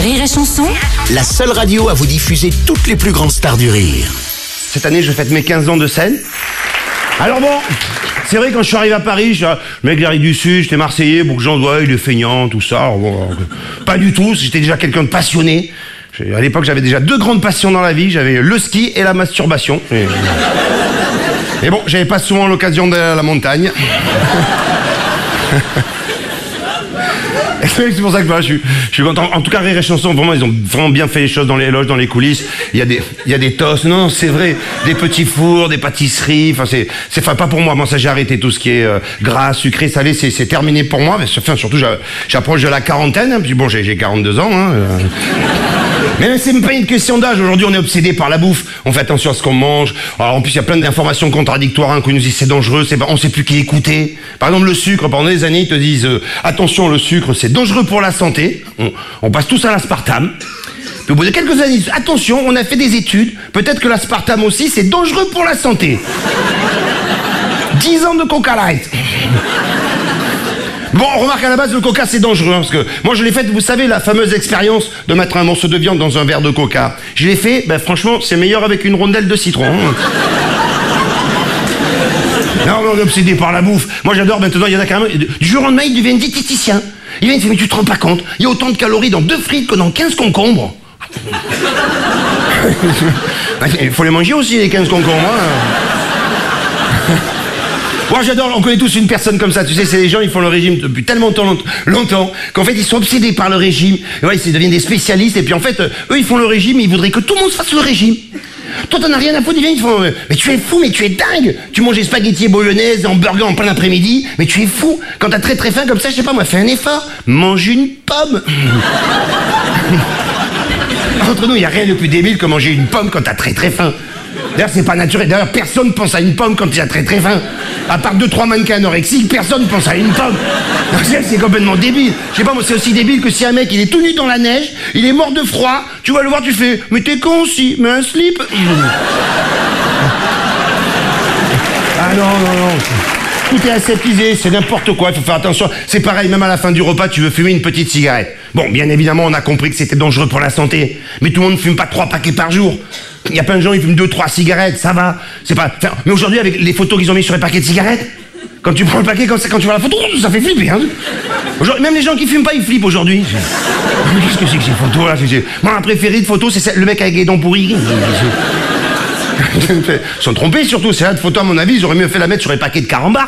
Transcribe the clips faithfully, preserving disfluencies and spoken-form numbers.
Rire et Chanson, La seule radio à vous diffuser toutes les plus grandes stars du rire. Cette année, je fête mes quinze ans de scène. Alors bon, c'est vrai, quand je suis arrivé à Paris, je, le mec de la rive du Sud, j'étais Marseillais, bourgeois, il est feignant, tout ça. Alors bon, pas du tout, j'étais déjà quelqu'un de passionné. À l'époque, j'avais déjà deux grandes passions dans la vie, j'avais le ski et la masturbation. Et, et bon, j'avais pas souvent l'occasion d'aller à la montagne. C'est pour ça que voilà, je, suis, je suis content. En tout cas, Rire et Chanson, vraiment, ils ont vraiment bien fait les choses dans les loges, dans les coulisses. Il y a des, il y a des tosses. Non, non, c'est vrai. Des petits fours, des pâtisseries. Enfin, c'est, c'est, enfin, pas pour moi. Moi, ça, j'ai arrêté tout ce qui est euh, gras, sucré, salé. C'est, c'est terminé pour moi. Mais enfin, surtout, j'approche de la quarantaine. Hein, puis bon, j'ai, j'ai quarante-deux ans. Hein, euh. Mais c'est même pas une question d'âge. Aujourd'hui, on est obsédé par la bouffe. On fait attention à ce qu'on mange. Alors, en plus, il y a plein d'informations contradictoires. Hein, qu'on nous dit c'est dangereux. C'est, on sait plus qui écouter. Par exemple, le sucre. Pendant des années, ils te disent euh, attention, le sucre, c'est dangereux pour la santé. On, on passe tous à l'aspartame. Puis au bout de quelques années, ils disent attention, on a fait des études. Peut-être que l'aspartame aussi, c'est dangereux pour la santé. Dix ans de Coca Light. Bon, on remarque à la base, le coca, c'est dangereux, hein, parce que moi, je l'ai fait, vous savez, la fameuse expérience de mettre un morceau de viande dans un verre de coca. Je l'ai fait, ben franchement, c'est meilleur avec une rondelle de citron. Hein. Non, mais on est obsédé par la bouffe. Moi, j'adore, maintenant, il y en a carrément... Du jour au lendemain, il devient diététicien. Il vient, il fait, mais tu te rends pas compte, il y a autant de calories dans deux frites que dans quinze concombres. Il faut les manger aussi, les quinze concombres. Hein. Moi, j'adore, on connaît tous une personne comme ça, tu sais, c'est des gens, ils font le régime depuis tellement longtemps, longtemps qu'en fait, ils sont obsédés par le régime. Et ouais, ils deviennent des spécialistes, et puis en fait, eux, ils font le régime, et ils voudraient que tout le monde fasse le régime. Toi, t'en as rien à foutre, ils viennent, ils font, mais tu es fou, mais tu es dingue. Tu manges des spaghettis et bolognaise, hamburger en plein après-midi, mais tu es fou. Quand t'as très très faim comme ça, je sais pas moi, fais un effort, mange une pomme. Entre nous, il y a rien de plus débile que manger une pomme quand t'as très très faim. D'ailleurs, c'est pas naturel. D'ailleurs, personne pense à une pomme quand il a très très faim. À part deux, trois mannequins anorexiques, personne pense à une pomme. C'est complètement débile. Je sais pas, moi, c'est aussi débile que si un mec, il est tout nu dans la neige, il est mort de froid, tu vas le voir, tu fais, mais t'es con aussi, mets un slip. Ah non, non, non. Tout est aseptisé, c'est n'importe quoi, il faut faire attention. C'est pareil, même à la fin du repas, tu veux fumer une petite cigarette. Bon, bien évidemment, on a compris que c'était dangereux pour la santé. Mais tout le monde ne fume pas trois paquets par jour. Il y a plein de gens, ils fument deux, trois cigarettes, ça va. C'est pas... Enfin, mais aujourd'hui, avec les photos qu'ils ont mis sur les paquets de cigarettes, quand tu prends le paquet, quand, quand tu vois la photo, ça fait flipper. Hein. Même les gens qui fument pas, ils flippent aujourd'hui. Qu'est-ce que c'est que ces photos là? Moi, ma préférée de photo, c'est le mec avec les dents pourries. Ils sont trompés surtout, c'est là de photo à mon avis, ils auraient mieux fait la mettre sur les paquets de carambars.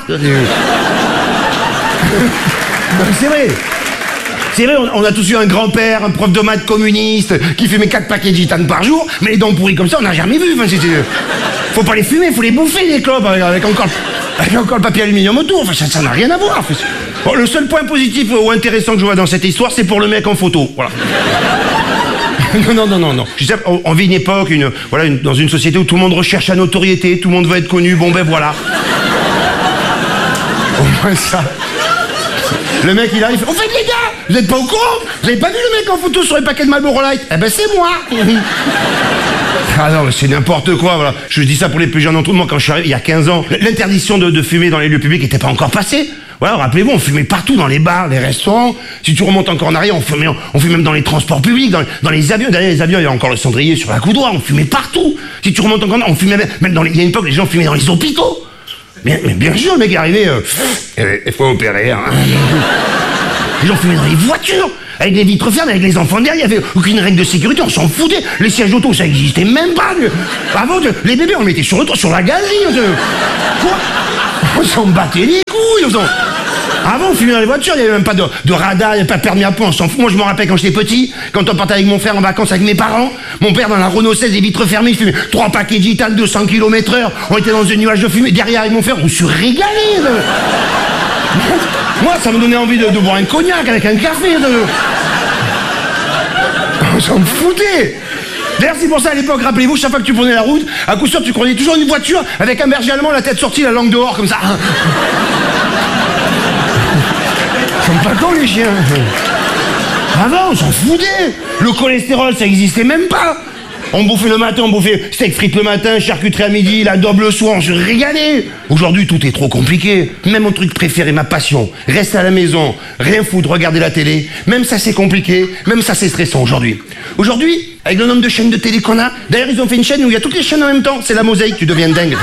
C'est vrai. C'est vrai, on a tous eu un grand-père, un prof de maths communiste qui fumait quatre paquets de gitane par jour, mais les dents pourries comme ça, on n'a jamais vu. Enfin, faut pas les fumer, faut les bouffer, les clopes, avec, avec, encore, avec encore le papier aluminium autour. Enfin, ça n'a rien à voir. Bon, le seul point positif ou intéressant que je vois dans cette histoire, c'est pour le mec en photo. Voilà. Non, non, non, non, non. Je sais, on, on vit une époque, une, voilà, une, dans une société où tout le monde recherche la notoriété, tout le monde veut être connu, bon ben voilà. Au moins ça. Le mec il arrive, au fait les gars, vous êtes pas au courant? Vous avez pas vu le mec en photo sur les paquets de Marlboro Light? Eh ben c'est moi. Ah non, c'est n'importe quoi, voilà. Je dis ça pour les plus jeunes d'entre nous. Moi, quand je suis arrivé il y a quinze ans, l'interdiction de, de fumer dans les lieux publics n'était pas encore passée. Voilà, rappelez-vous, on fumait partout, dans les bars, les restaurants. Si tu remontes encore en arrière, on fumait, on fumait même dans les transports publics, dans, dans les avions. Derrière les avions, il y a encore le cendrier sur la coudoir, on fumait partout. Si tu remontes encore en arrière, on fumait même, même dans les... Il y a une époque, les gens fumaient dans les hôpitaux. Mais, mais bien sûr, le mec est arrivé, euh, il faut opérer, hein. Les gens fumaient dans les voitures, avec les vitres fermées, avec les enfants derrière, il n'y avait aucune règle de sécurité, on s'en foutait. Les sièges auto, ça n'existait même pas. Avant, les bébés, on les mettait sur le toit, sur la galerie. Quoi? On s'en battait les couilles. On s'en... Avant, on fumait dans les voitures, il n'y avait même pas de, de radar, il n'y avait pas de permis à point, on s'en fout. Moi, je me rappelle quand j'étais petit, quand on partait avec mon frère en vacances avec mes parents, mon père dans la Renault seize, les vitres fermées, il fumait trois paquets de gitane, deux cents kilomètres heure, on était dans un nuage de fumée, derrière avec mon frère, on se régalait. De... Moi, ça me donnait envie de, de boire un cognac avec un café. De... On s'en foutait. D'ailleurs, c'est pour ça, à l'époque, rappelez-vous, chaque fois que tu prenais la route, à coup sûr, tu prenais toujours une voiture avec un berger allemand, la tête sortie, la langue dehors, comme ça. Ils sont pas cons, les chiens. Avant, on s'en foutait. Le cholestérol, ça existait même pas. On bouffait le matin, on bouffait steak frites le matin, charcuterie à midi, la double le soir, on se régalait. Aujourd'hui, tout est trop compliqué. Même mon truc préféré, ma passion, rester à la maison, rien foutre, regarder la télé, même ça c'est compliqué, même ça c'est stressant aujourd'hui. Aujourd'hui, avec le nombre de chaînes de télé qu'on a, d'ailleurs ils ont fait une chaîne où il y a toutes les chaînes en même temps, c'est la mosaïque, tu deviens dingue.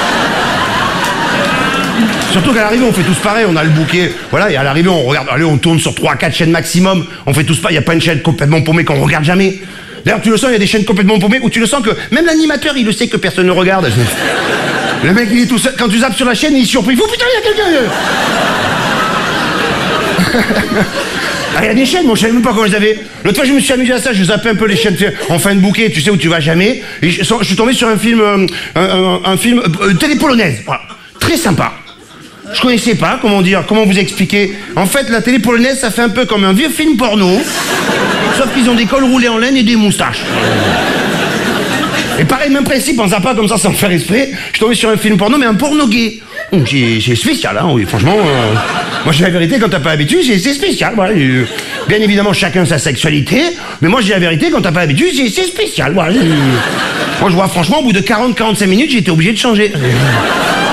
Surtout qu'à l'arrivée, on fait tous pareil, on a le bouquet, voilà, et à l'arrivée, on regarde, allez, on tourne sur trois quatre chaînes maximum, on fait tous pas, il n'y a pas une chaîne complètement paumée qu'on regarde jamais. D'ailleurs, tu le sens, il y a des chaînes complètement paumées où tu le sens que même l'animateur, il le sait que personne ne regarde. Le mec, il est tout seul, quand tu zappes sur la chaîne, il est surpris, oh putain, il y a quelqu'un. Ah, il y a des chaînes, moi je savais même pas comment je les avais. L'autre fois, je me suis amusé à ça, je zappais un peu les chaînes en fin de bouquet, tu sais où tu vas jamais, et je, je suis tombé sur un film, euh, un, un, un film euh, télé polonaise, voilà, très sympa. Je connaissais pas, comment dire, comment vous expliquer. En fait, la télé polonaise, ça fait un peu comme un vieux film porno, sauf qu'ils ont des cols roulés en laine et des moustaches. Et pareil, même principe, en zappant comme ça, sans faire exprès, je suis tombé sur un film porno, mais un porno gay. Oh, c'est spécial, hein, oui, franchement. Euh, moi, je dis la vérité, quand t'as pas l'habitude, c'est spécial. Voilà, euh, bien évidemment, chacun sa sexualité, mais moi, je dis la vérité, quand t'as pas l'habitude, c'est spécial. Voilà, euh, moi, je vois, franchement, au bout de quarante à quarante-cinq minutes, j'étais obligé de changer.